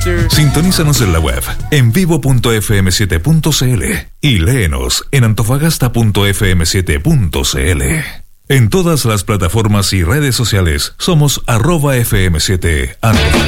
Sintonízanos en la web en vivo.fm7.cl y léenos en antofagasta.fm7.cl. En todas las plataformas y redes sociales somos @FM7 Antofagasta.